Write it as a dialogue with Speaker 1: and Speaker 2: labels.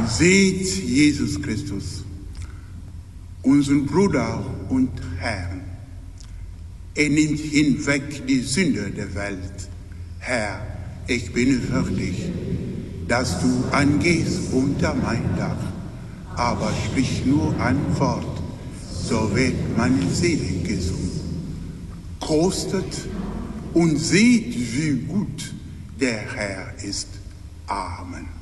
Speaker 1: Seht Jesus Christus, unseren Bruder und Herrn. Er nimmt hinweg die Sünde der Welt. Herr, ich bin würdig, dass du angehst unter mein Dach, aber sprich nur ein Wort, so wird meine Seele gesund. Kostet und seht, wie gut der Herr ist. Amen.